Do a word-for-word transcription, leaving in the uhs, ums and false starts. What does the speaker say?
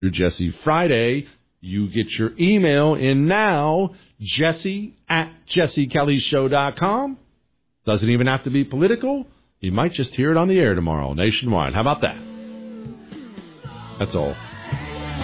Your Jesse Friday. You get your email in now, Jesse at jesse kelly show dot com. Doesn't even have to be political. You might just hear it on the air tomorrow, nationwide. How about that? That's all.